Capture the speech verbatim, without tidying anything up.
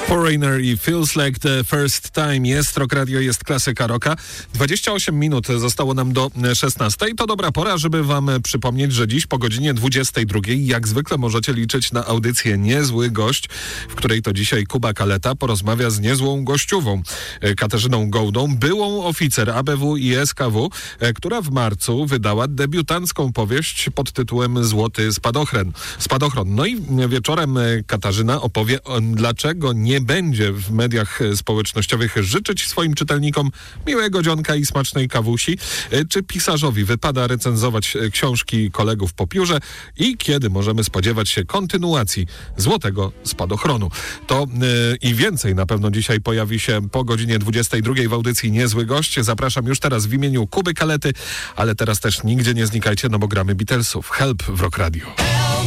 Foreigner i Feels Like the First Time. Jest Rock Radio, jest klasyka rocka. dwadzieścia osiem minut zostało nam do szesnastej. To dobra pora, żeby wam przypomnieć, że dziś po godzinie dwudziestej drugiej jak zwykle możecie liczyć na audycję Niezły Gość, w której to dzisiaj Kuba Kaleta porozmawia z niezłą gościową Katarzyną Gołdą, byłą oficer A B W i S K W, która w marcu wydała debiutancką powieść pod tytułem Złoty Spadochron. Spadochron. No i wieczorem Katarzyna opowie, dlaczego nie będzie w mediach społecznościowych życzyć swoim czytelnikom miłego dzionka i smacznej kawusi, czy pisarzowi wypada recenzować książki kolegów po piórze i kiedy możemy spodziewać się kontynuacji Złotego Spadochronu. To yy, i więcej na pewno dzisiaj pojawi się po godzinie dwudziestej drugiej w audycji Niezły Gość. Zapraszam już teraz w imieniu Kuby Kalety, ale teraz też nigdzie nie znikajcie, no bo gramy Beatlesów. Help w Rock Radio.